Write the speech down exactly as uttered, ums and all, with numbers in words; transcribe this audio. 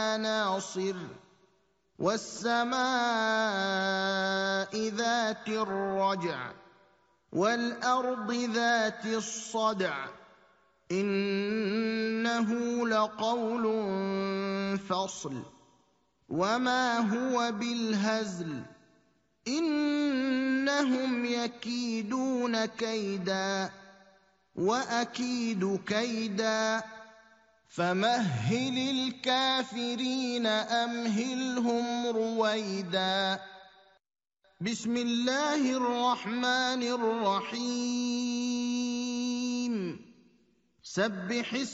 لَهَا نَاصِرٌ وَالسَّمَاءِ ذَاتِ الرَّجْعِ وَالْأَرْضِ ذَاتِ الصَّدْعِ إِنَّهُ لَقَوْلٌ فَصْلٌ وَمَا هُوَ بِالْهَزْلِ إِنَّهُمْ يَكِيدُونَ كَيْدًا وَأَكِيدُ كَيْدًا فَمَهِّلِ الْكَافِرِينَ أَمْهِلْهُمْ رُوَيْدًا. بسم الله الرحمن الرحيم. سبح